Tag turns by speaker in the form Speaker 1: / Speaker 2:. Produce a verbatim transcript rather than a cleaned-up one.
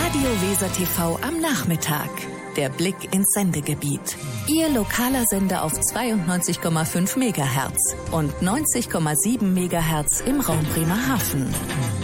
Speaker 1: Radio Weser T V am Nachmittag. Der Blick ins Sendegebiet. Ihr lokaler Sender auf zweiundneunzig Komma fünf Megahertz und neunzig Komma sieben Megahertz im Raum Bremerhaven.